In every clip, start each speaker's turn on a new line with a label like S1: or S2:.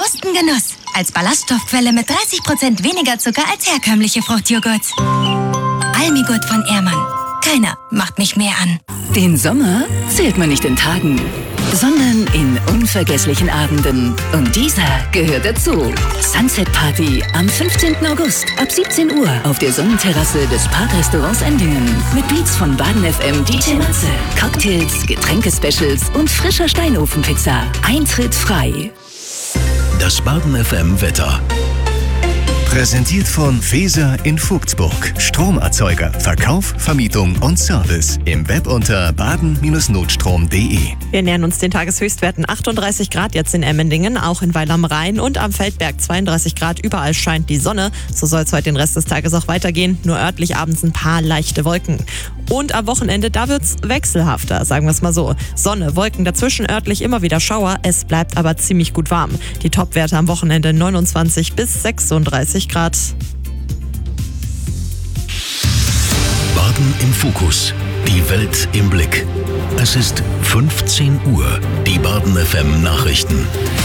S1: bewussten Genuss. Als Ballaststoffquelle mit 30% weniger Zucker als herkömmliche Fruchtjoghurts. Almigurt von Ehrmann. Keiner macht mich mehr an.
S2: Den Sommer zählt man nicht in Tagen, sondern in unvergesslichen Abenden. Und dieser gehört dazu. Sunset Party am 15. August ab 17 Uhr auf der Sonnenterrasse des Parkrestaurants Endingen. Mit Beats von Baden FM DJ Matze, Cocktails, Getränkespecials und frischer Steinofenpizza. Eintritt frei.
S3: Das Baden FM Wetter. Präsentiert von Feser in Vogtsburg. Stromerzeuger, Verkauf, Vermietung und Service. Im Web unter baden-notstrom.de.
S4: Wir nähern uns den Tageshöchstwerten. 38 Grad jetzt in Emmendingen, auch in Weil am Rhein und am Feldberg 32 Grad. Überall scheint die Sonne. So soll es heute den Rest des Tages auch weitergehen. Nur örtlich abends ein paar leichte Wolken. Und am Wochenende, da wird's wechselhafter, sagen wir es mal so. Sonne, Wolken dazwischen, örtlich immer wieder Schauer. Es bleibt aber ziemlich gut warm. Die Topwerte am Wochenende 29 bis 36 Grad.
S3: Baden im Fokus. Die Welt im Blick. Es ist 15 Uhr. Die Baden FM Nachrichten.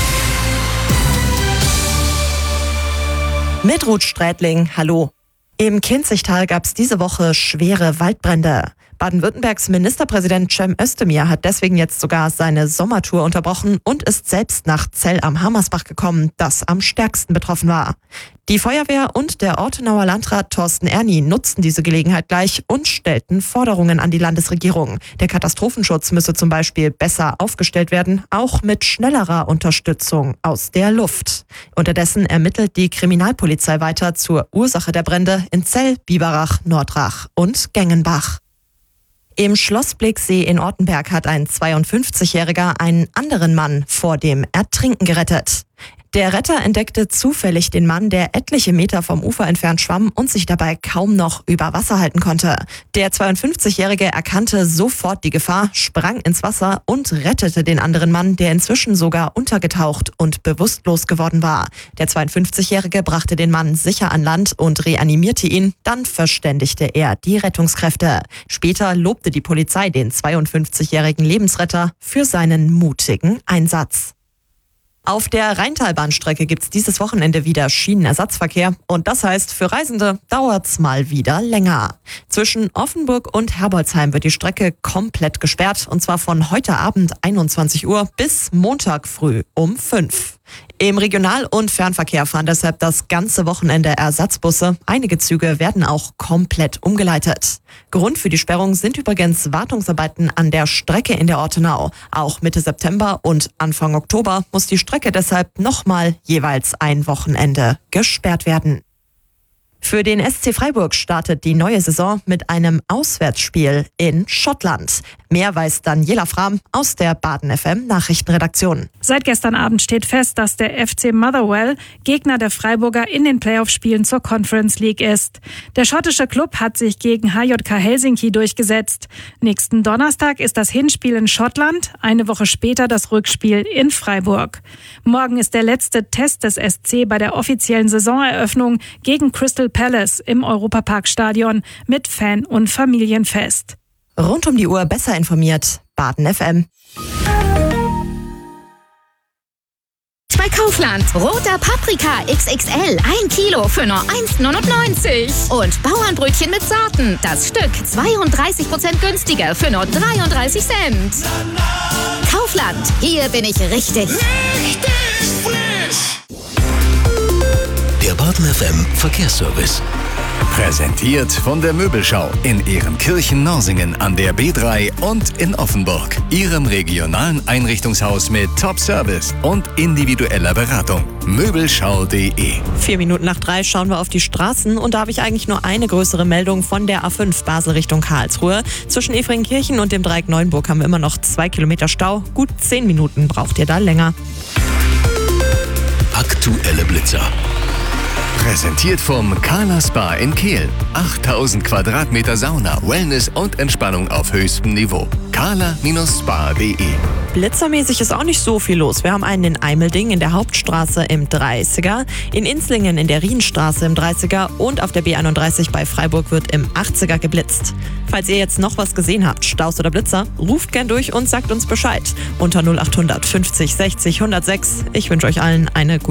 S4: Mit Ruth Strätling, hallo. Im Kinzigtal gab es diese Woche schwere Waldbrände. Baden-Württembergs Ministerpräsident Cem Özdemir hat deswegen jetzt sogar seine Sommertour unterbrochen und ist selbst nach Zell am Hammersbach gekommen, das am stärksten betroffen war. Die Feuerwehr und der Ortenauer Landrat Thorsten Erni nutzten diese Gelegenheit gleich und stellten Forderungen an die Landesregierung. Der Katastrophenschutz müsse zum Beispiel besser aufgestellt werden, auch mit schnellerer Unterstützung aus der Luft. Unterdessen ermittelt die Kriminalpolizei weiter zur Ursache der Brände in Zell, Biberach, Nordrach und Gengenbach. Im Schloss Blicksee in Ortenberg hat ein 52-Jähriger einen anderen Mann vor dem Ertrinken gerettet. Der Retter entdeckte zufällig den Mann, der etliche Meter vom Ufer entfernt schwamm und sich dabei kaum noch über Wasser halten konnte. Der 52-Jährige erkannte sofort die Gefahr, sprang ins Wasser und rettete den anderen Mann, der inzwischen sogar untergetaucht und bewusstlos geworden war. Der 52-Jährige brachte den Mann sicher an Land und reanimierte ihn. Dann verständigte er die Rettungskräfte. Später lobte die Polizei den 52-jährigen Lebensretter für seinen mutigen Einsatz. Auf der Rheintalbahnstrecke gibt's dieses Wochenende wieder Schienenersatzverkehr und das heißt, für Reisende dauert's mal wieder länger. Zwischen Offenburg und Herbolzheim wird die Strecke komplett gesperrt und zwar von heute Abend 21 Uhr bis Montag früh um 5. Im Regional- und Fernverkehr fahren deshalb das ganze Wochenende Ersatzbusse. Einige Züge werden auch komplett umgeleitet. Grund für die Sperrung sind übrigens Wartungsarbeiten an der Strecke in der Ortenau. Auch Mitte September und Anfang Oktober muss die Strecke deshalb nochmal jeweils ein Wochenende gesperrt werden. Für den SC Freiburg startet die neue Saison mit einem Auswärtsspiel in Schottland. Mehr weiß Daniela Frahm aus der Baden FM Nachrichtenredaktion.
S5: Seit gestern Abend steht fest, dass der FC Motherwell Gegner der Freiburger in den Playoff-Spielen zur Conference League ist. Der schottische Klub hat sich gegen HJK Helsinki durchgesetzt. Nächsten Donnerstag ist das Hinspiel in Schottland, eine Woche später das Rückspiel in Freiburg. Morgen ist der letzte Test des SC bei der offiziellen Saisoneröffnung gegen Crystal Palace im Europapark-Stadion mit Fan- und Familienfest.
S4: Rund um die Uhr besser informiert, Baden FM.
S6: Bei Kaufland. Roter Paprika XXL. 1 Kilo für nur 1,99. Und Bauernbrötchen mit Sorten. Das Stück 32% günstiger für nur 33 Cent. Kaufland. Hier bin ich richtig.
S3: Richtig frisch! Der Baden FM Verkehrsservice. Präsentiert von der Möbelschau in Ehrenkirchen-Norsingen an der B3 und in Offenburg. Ihrem regionalen Einrichtungshaus mit Top-Service und individueller Beratung. Möbelschau.de.
S4: 3:04 schauen wir auf die Straßen und da habe ich eigentlich nur eine größere Meldung von der A5 Basel Richtung Karlsruhe. Zwischen Efringkirchen und dem Dreieck Neuenburg haben wir immer noch 2 Kilometer Stau. Gut 10 Minuten braucht ihr da länger.
S3: Aktuelle Blitzer. Präsentiert vom Carla Spa in Kehl. 8000 Quadratmeter Sauna, Wellness und Entspannung auf höchstem Niveau. carla-spa.de.
S4: Blitzermäßig ist auch nicht so viel los. Wir haben einen in Eimelding in der Hauptstraße im 30er, in Inzlingen in der Rienstraße im 30er und auf der B31 bei Freiburg wird im 80er geblitzt. Falls ihr jetzt noch was gesehen habt, Staus oder Blitzer, ruft gern durch und sagt uns Bescheid. Unter 0800 50 60 106. Ich wünsche euch allen eine gute